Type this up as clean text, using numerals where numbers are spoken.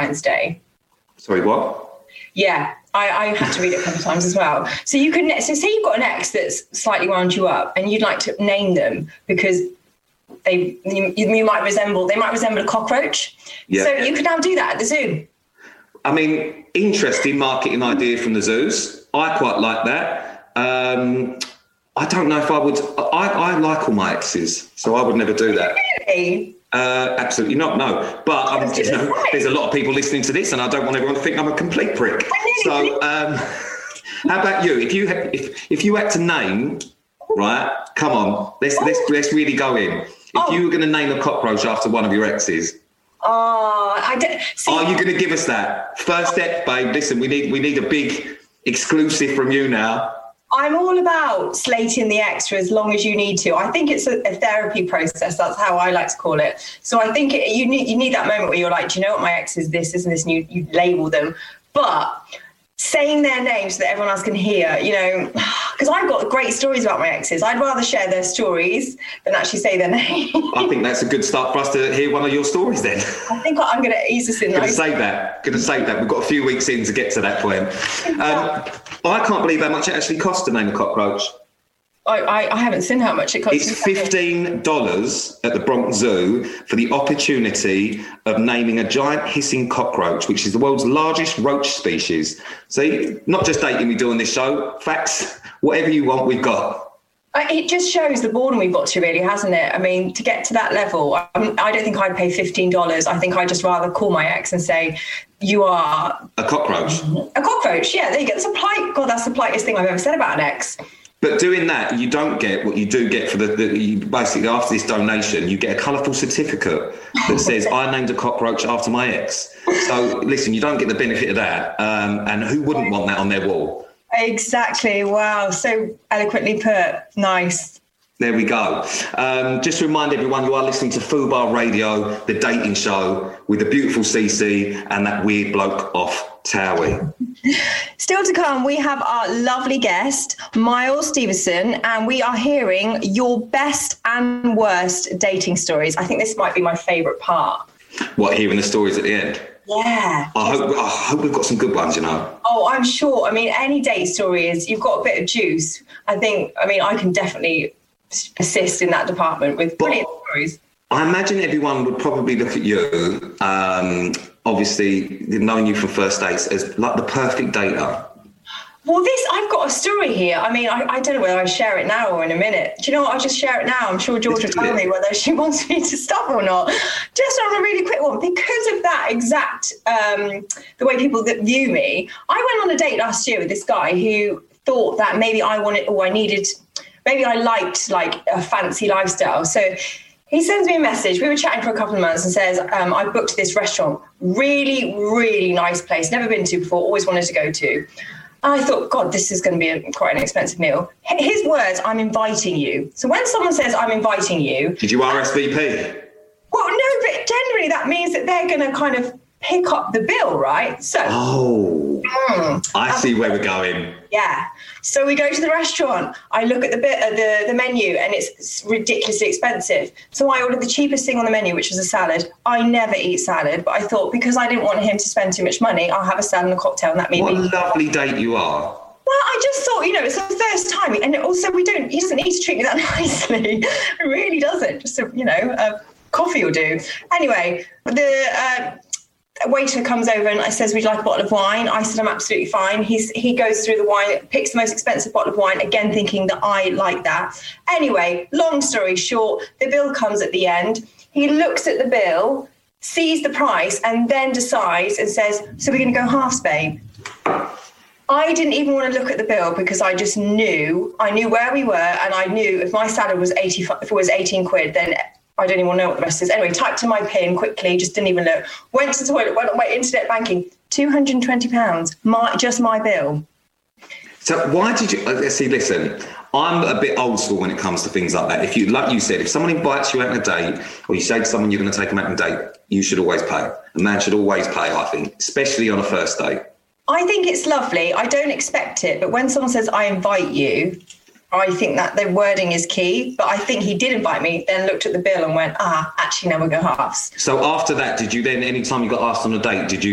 Valentine's Day. Sorry, what? Yeah, I had to read it a couple of times as well. So you can, so say you've got an ex that's slightly wound you up and you'd like to name them because they might resemble a cockroach. Yeah. So you can now do that at the zoo. I mean, interesting marketing idea from the zoos. I quite like that. I don't know if I would. I like all my exes, so I would never do that. Really? Absolutely not, no. But there's a lot of people listening to this, and I don't want everyone to think I'm a complete prick. So, how about you? If you had to name, right? Come on, let's really go in. If you were going to name a cockroach after one of your exes, I don't. Are you going to give us that first step, babe? Listen, we need a big exclusive from you now. I'm all about slating the ex for as long as you need to. I think it's a therapy process. That's how I like to call it. So I think you need that moment where you're like, do you know what, my ex is this, and this, and you label them. But saying their names so that everyone else can hear, because I've got great stories about my exes. I'd rather share their stories than actually say their name. I think that's a good start for us to hear one of your stories then. I think I'm going to ease us in. Going to save that. We've got a few weeks in to get to that point. I can't believe how much it actually costs to name a cockroach. I haven't seen how much it costs. It's $15 at the Bronx Zoo for the opportunity of naming a giant hissing cockroach, which is the world's largest roach species. See, not just dating we do on this show. Facts, whatever you want, we've got. It just shows the boredom we've got to, really, hasn't it? I mean, to get to that level, I don't think I'd pay $15. I think I'd just rather call my ex and say, you are... A cockroach. A cockroach, yeah, there you go. That's the politest thing I've ever said about an ex. But doing that, you don't get what you do get for basically after this donation, you get a colourful certificate that says, I named a cockroach after my ex. So listen, you don't get the benefit of that. And who wouldn't want that on their wall? Exactly. Wow. So eloquently put. Nice. There we go. Just to remind everyone, you are listening to Fubar Radio, the dating show with the beautiful Cece and that weird bloke off Towie. Still to come, we have our lovely guest, Miles Stevenson, and we are hearing your best and worst dating stories. I think this might be my favourite part. What, hearing the stories at the end? Yeah. I hope we've got some good ones, Oh, I'm sure. I mean, any date story is, you've got a bit of juice. I can definitely assist in that department with brilliant stories. I imagine everyone would probably look at you, obviously knowing you from first dates, as like the perfect dater. Well, I've got a story here. I mean, I don't know whether I share it now or in a minute. Do you know what? I'll just share it now. I'm sure George will tell me whether she wants me to stop or not. Just on a really quick one, because of that exact, the way people that view me, I went on a date last year with this guy who thought that maybe maybe I liked like a fancy lifestyle. So he sends me a message. We were chatting for a couple of months and says, I booked this restaurant. Really, really nice place. Never been to before. Always wanted to go to. I thought, God, this is going to be quite an expensive meal. His words, I'm inviting you. So when someone says, I'm inviting you... Did you RSVP? Well, no, but generally that means that they're going to kind of pick up the bill, right? So... I see where we're going. Yeah. So we go to the restaurant. I look at the menu and it's ridiculously expensive. So I ordered the cheapest thing on the menu, which was a salad. I never eat salad, but I thought because I didn't want him to spend too much money, I'll have a salad and a cocktail, and that made What a lovely date you are. Well, I just thought, it's the first time. And also he doesn't need to treat me that nicely. It really doesn't. Just, a coffee will do. Anyway, a waiter comes over and says, would you like a bottle of wine? I said, I'm absolutely fine. He goes through the wine, picks the most expensive bottle of wine, again thinking that I like that. Anyway, long story short, the bill comes at the end. He looks at the bill, sees the price, and then decides and says, so we're going to go halves, babe. I didn't even want to look at the bill because I just knew where we were, and I knew if my salad was 85, if it was 18 quid, then I don't even know what the rest is. Anyway, typed in my PIN quickly, just didn't even look. Went to the toilet, went on my internet banking, £220, just my bill. So why did you, see, listen, I'm a bit old school when it comes to things like that. Like you said, if someone invites you out on a date, or you say to someone you're going to take them out on a date, you should always pay. A man should always pay, I think, especially on a first date. I think it's lovely. I don't expect it, but when someone says, I invite you, I think that the wording is key, but I think he did invite me, then looked at the bill and went, actually, now we'll go halves. So after that, did you then, anytime you got asked on a date, did you